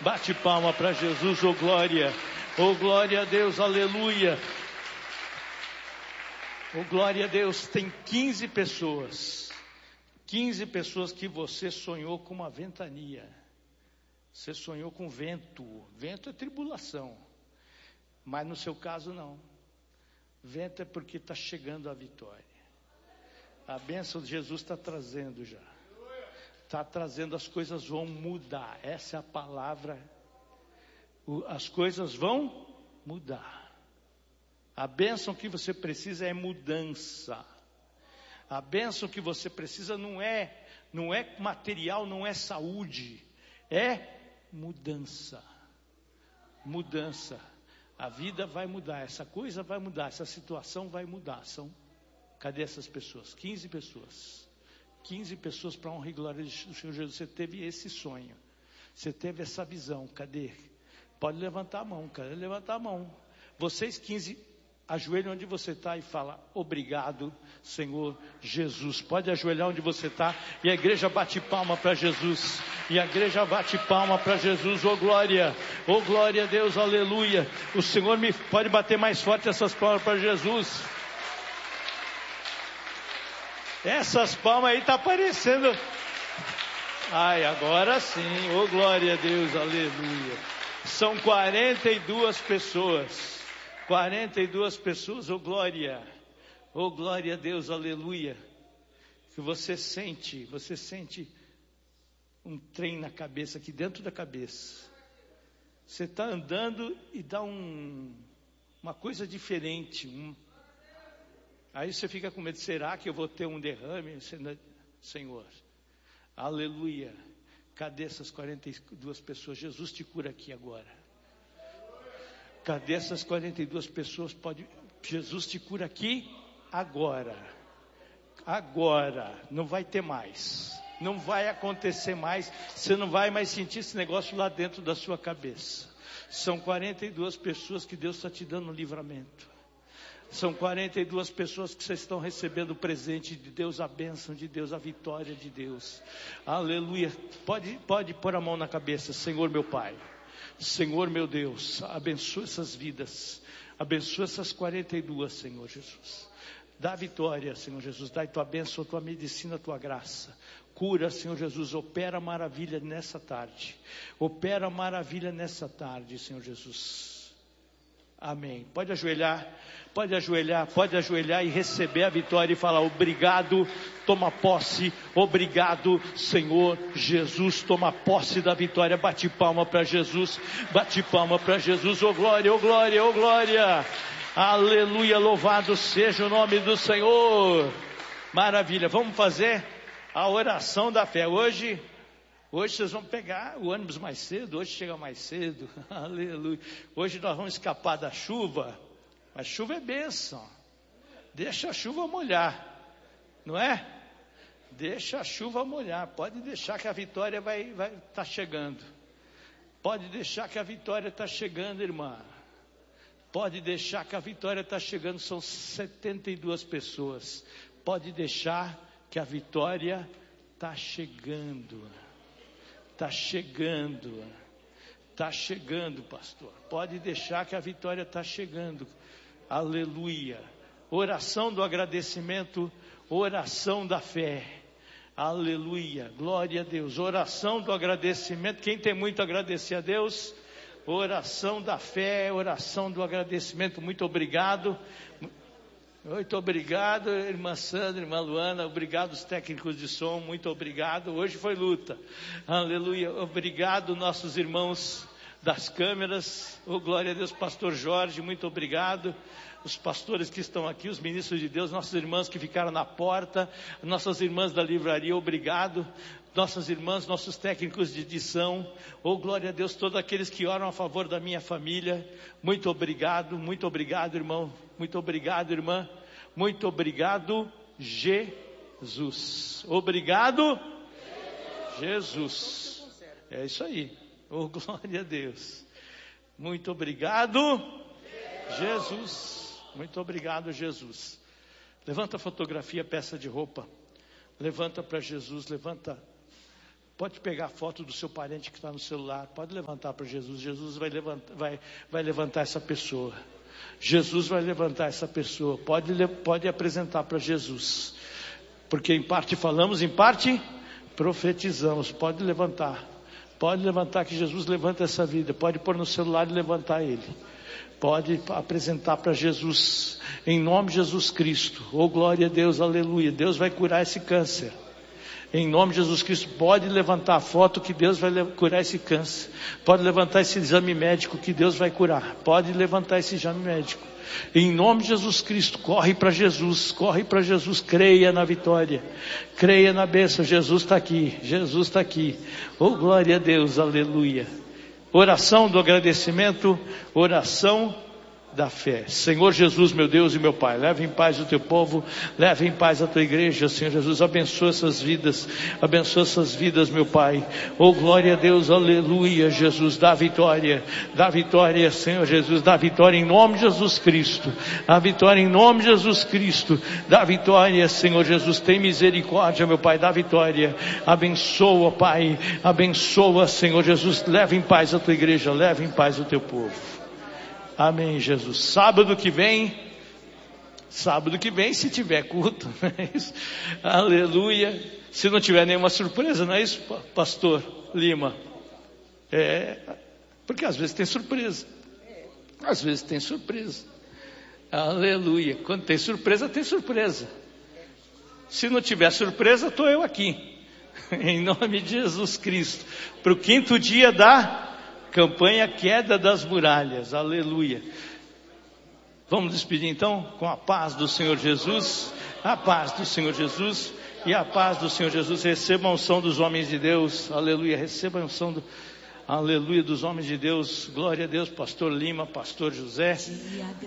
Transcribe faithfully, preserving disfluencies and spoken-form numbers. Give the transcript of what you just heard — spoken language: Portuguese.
Bate palma para Jesus, ô glória. Ô glória a Deus, aleluia. Ô glória a Deus, tem quinze pessoas. quinze pessoas que você sonhou com uma ventania. Você sonhou com vento. Vento é tribulação. Mas no seu caso não. Vento é porque está chegando a vitória. A bênção de Jesus está trazendo já. Está trazendo, as coisas vão mudar. Essa é a palavra. O, as coisas vão mudar. A bênção que você precisa é mudança. A bênção que você precisa não é, não é material, não é saúde. É mudança. Mudança. A vida vai mudar, essa coisa vai mudar, essa situação vai mudar. São, cadê essas pessoas? quinze pessoas. quinze pessoas para honra e glória do Senhor Jesus. Você teve esse sonho. Você teve essa visão. Cadê? Pode levantar a mão, cara. Levantar a mão. Vocês quinze, ajoelhe onde você está e fala: obrigado, Senhor Jesus. Pode ajoelhar onde você está. E a igreja bate palma para Jesus. E a igreja bate palma para Jesus. Ô glória, ô glória a Deus, aleluia. O Senhor me pode bater mais forte essas palmas para Jesus. Essas palmas aí tá aparecendo. Ai, agora sim. Ô glória a Deus, aleluia. São quarenta e duas pessoas. quarenta e duas pessoas, oh glória, oh glória a Deus, aleluia. Que você sente, você sente um trem na cabeça, aqui dentro da cabeça. Você está andando e dá um, uma coisa diferente. Um, aí você fica com medo, será que eu vou ter um derrame? Senhor, aleluia. Cadê essas quarenta e duas pessoas? Jesus te cura aqui agora. Cadê essas quarenta e duas pessoas? Pode, Jesus te cura aqui agora. Agora. Não vai ter mais. Não vai acontecer mais. Você não vai mais sentir esse negócio lá dentro da sua cabeça. São quarenta e duas pessoas que Deus está te dando um livramento. São quarenta e duas pessoas que vocês estão recebendo o presente de Deus, a bênção de Deus, a vitória de Deus. Aleluia. Pode, pode pôr a mão na cabeça. Senhor meu Pai. Senhor meu Deus, abençoa essas vidas, abençoa essas quarenta e duas, Senhor Jesus. Dá vitória, Senhor Jesus, dá a tua bênção, a tua medicina, a tua graça. Cura, Senhor Jesus, opera maravilha nessa tarde. Opera maravilha nessa tarde, Senhor Jesus. Amém. Pode ajoelhar, pode ajoelhar, pode ajoelhar e receber a vitória e falar: obrigado, toma posse, obrigado, Senhor Jesus, toma posse da vitória. Bate palma para Jesus, bate palma para Jesus, ô glória, ô glória, ô glória, aleluia, louvado seja o nome do Senhor. Maravilha, vamos fazer a oração da fé. Hoje, hoje vocês vão pegar o ônibus mais cedo, hoje chega mais cedo, aleluia. Hoje nós vamos escapar da chuva, a chuva é bênção, deixa a chuva molhar, não é? Deixa a chuva molhar, pode deixar que a vitória vai vai tá chegando, pode deixar que a vitória está chegando, irmã, pode deixar que a vitória está chegando, são setenta e duas pessoas, pode deixar que a vitória está chegando. Está chegando, está chegando, pastor. Pode deixar que a vitória está chegando. Aleluia. Oração do agradecimento, oração da fé. Aleluia. Glória a Deus. Oração do agradecimento. Quem tem muito a agradecer a Deus? Oração da fé, oração do agradecimento. Muito obrigado. Muito obrigado, irmã Sandra, irmã Luana, obrigado os técnicos de som, muito obrigado, hoje foi luta, aleluia, obrigado nossos irmãos das câmeras, oh glória a Deus, pastor Jorge, muito obrigado, os pastores que estão aqui, os ministros de Deus, nossas irmãs que ficaram na porta, nossas irmãs da livraria, obrigado, nossas irmãs, nossos técnicos de edição, oh glória a Deus, todos aqueles que oram a favor da minha família, muito obrigado, muito obrigado irmão, muito obrigado irmã, muito obrigado Jesus, obrigado Jesus, é isso aí, oh glória a Deus, muito obrigado Jesus, muito obrigado Jesus. Levanta a fotografia, peça de roupa, levanta para Jesus, levanta Pode pegar a foto do seu parente que está no celular, pode levantar para Jesus. Jesus vai levantar, vai, vai levantar essa pessoa. Jesus vai levantar essa pessoa. Pode, pode apresentar para Jesus. Porque em parte falamos, em parte profetizamos. Pode levantar. Pode levantar, que Jesus levanta essa vida. Pode pôr no celular e levantar ele. Pode apresentar para Jesus. Em nome de Jesus Cristo. Oh, glória a Deus, aleluia. Deus vai curar esse câncer. Em nome de Jesus Cristo, pode levantar a foto que Deus vai curar esse câncer. Pode levantar esse exame médico que Deus vai curar. Pode levantar esse exame médico. Em nome de Jesus Cristo, corre para Jesus, corre para Jesus, creia na vitória, creia na bênção. Jesus está aqui, Jesus está aqui. Oh, glória a Deus, aleluia. Oração do agradecimento, oração da fé. Senhor Jesus, meu Deus e meu Pai, leva em paz o teu povo, leva em paz a tua igreja, Senhor Jesus, abençoa essas vidas, abençoa essas vidas, meu Pai. Oh, glória a Deus, aleluia, Jesus, dá vitória, dá vitória, Senhor Jesus, dá vitória em nome de Jesus Cristo, dá vitória em nome de Jesus Cristo, dá vitória, Senhor Jesus, tem misericórdia, meu Pai, dá vitória, abençoa, Pai, abençoa, Senhor Jesus, leva em paz a tua igreja, leva em paz o teu povo. Amém, Jesus. Sábado que vem, sábado que vem, se tiver culto, não é isso? Aleluia. Se não tiver nenhuma surpresa, não é isso, pastor Lima? É, porque às vezes tem surpresa. Às vezes tem surpresa. Aleluia. Quando tem surpresa, tem surpresa. Se não tiver surpresa, estou eu aqui. Em nome de Jesus Cristo. Para o quinto dia da campanha Queda das Muralhas, aleluia. Vamos despedir então com a paz do Senhor Jesus, a paz do Senhor Jesus e a paz do Senhor Jesus. Receba a unção dos homens de Deus, aleluia. Receba a unção do, aleluia, dos homens de Deus. Glória a Deus, pastor Lima, pastor José.